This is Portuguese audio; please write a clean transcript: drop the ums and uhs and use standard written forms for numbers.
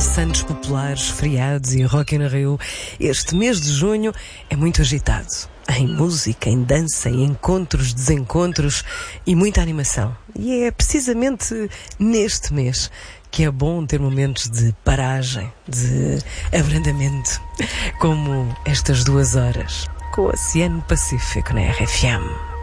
santos populares, feriados e Rock in Rio, este mês de junho é muito agitado. Em música, em dança, em encontros, desencontros e muita animação. E é precisamente neste mês que é bom ter momentos de paragem, de abrandamento, como estas 2 horas com o Oceano Pacífico na RFM.